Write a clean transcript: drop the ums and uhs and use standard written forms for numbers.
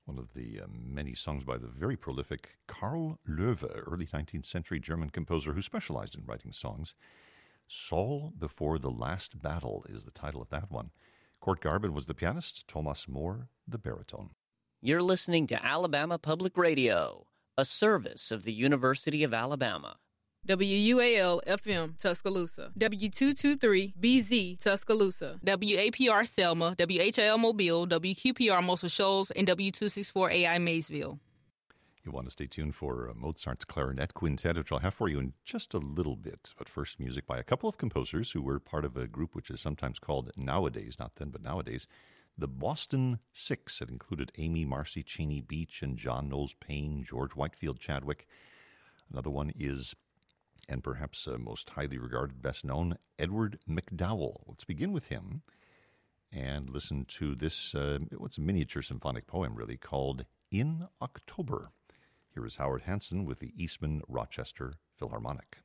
One of the many songs by the very prolific Karl Löwe, early 19th century German composer who specialized in writing songs. Saul Before the Last Battle is the title of that one. Kurt Garben was the pianist, Thomas Moore the baritone. You're listening to Alabama Public Radio, a service of the University of Alabama. WUAL-FM, Tuscaloosa. W223-BZ, Tuscaloosa. WAPR Selma, WHIL Mobile, WQPR Muscle Shoals, and W264AI Maysville. You want to stay tuned for Mozart's Clarinet Quintet, which I'll have for you in just a little bit. But first, music by a couple of composers who were part of a group which is sometimes called nowadays, not then, but nowadays, the Boston Six. It included Amy Marcy Cheney Beach and John Knowles Payne, George Whitefield Chadwick. Another one is, and perhaps most highly regarded, best known, Edward MacDowell. Let's begin with him and listen to this, what's a miniature symphonic poem really, called In October. Here is Howard Hanson with the Eastman Rochester Philharmonic.